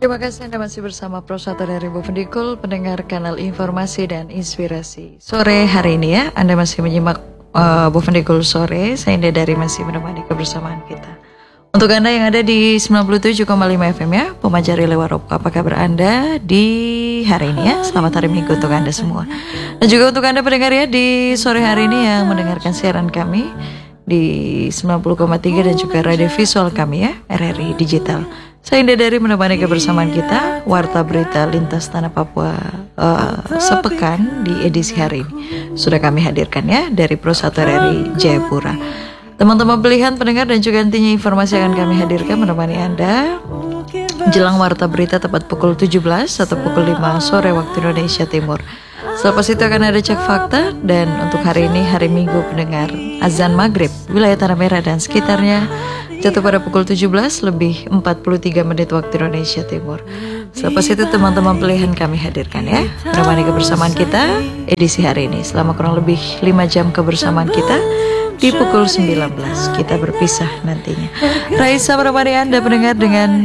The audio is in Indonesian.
Terima kasih Anda masih bersama Pro 1 dari Bovendikul, pendengar kanal informasi dan inspirasi. Sore hari ini ya, Anda masih menyimak Bovendikul sore. Saya Indah dari masih menemani kebersamaan kita. Untuk Anda yang ada di 97,5 FM ya, Pemajari lewat Rob, apa kabar Anda di hari ini ya? Selamat hari Minggu untuk Anda semua. Dan juga untuk Anda pendengar ya di sore hari ini yang mendengarkan siaran kami di 90,3 dan juga radio visual kami ya, RRI Digital. Saya Indah dari menemani kebersamaan kita, Warta Berita Lintas Tanah Papua sepekan di edisi hari ini. Sudah kami hadirkan ya dari Pro 1 RRI Jayapura. Teman-teman pilihan pendengar dan juga nantinya informasi akan kami hadirkan menemani Anda jelang Warta Berita tepat pukul 17 atau pukul 5 sore waktu Indonesia Timur. Selepas itu akan ada cek fakta, dan untuk hari ini hari Minggu pendengar, azan maghrib wilayah Tanah Merah dan sekitarnya jatuh pada pukul 17 lebih 43 menit waktu Indonesia Timur. Selepas itu teman-teman pilihan kami hadirkan ya, menemani kebersamaan kita edisi hari ini selama kurang lebih 5 jam kebersamaan kita. Di pukul 19 kita berpisah nantinya. Raisa menemani Anda pendengar dengan